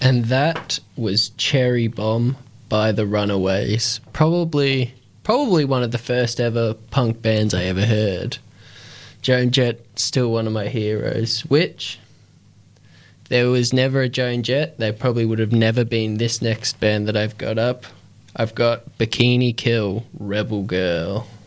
And that was Cherry Bomb by the Runaways. Probably one of the first ever punk bands I ever heard. Joan Jett, still one of my heroes. Which, if there was never a Joan Jett, they probably would have never been this next band that I've got up. I've got Bikini Kill, Rebel Girl.